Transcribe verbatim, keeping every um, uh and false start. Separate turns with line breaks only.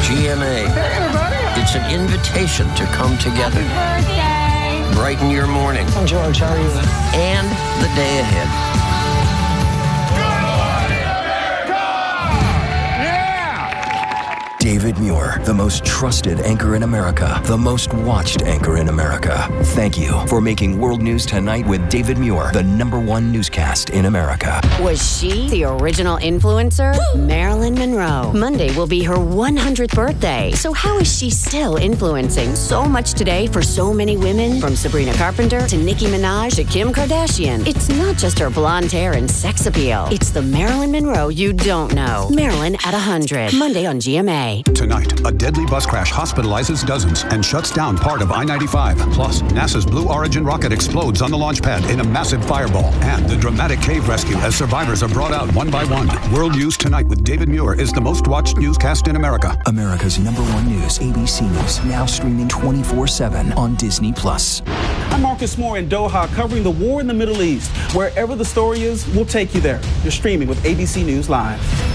G M A.
Hey, everybody.
It's an invitation to come together.
Happy birthday.
Brighten your morning.
I'm George. How are you?
And the day ahead.
David Muir, the most trusted anchor in America, the most watched anchor in America. Thank you for making World News Tonight with David Muir the number one newscast in America.
Was she the original influencer? Marilyn Monroe. Monday will be her one hundredth birthday. So how is she still influencing so much today for so many women? From Sabrina Carpenter to Nicki Minaj to Kim Kardashian. It's not just her blonde hair and sex appeal. It's the Marilyn Monroe you don't know. Marilyn at one hundred. Monday on G M A.
Tonight, a deadly bus crash hospitalizes dozens and shuts down part of I ninety-five. Plus, NASA's Blue Origin rocket explodes on the launch pad in a massive fireball. And the dramatic cave rescue as survivors are brought out one by one. World News Tonight with David Muir is the most watched newscast in America.
America's number one news, A B C News, now streaming twenty-four seven on Disney Plus.
I'm Marcus Moore in Doha covering the war in the Middle East. Wherever the story is, we'll take you there. You're streaming with A B C News Live.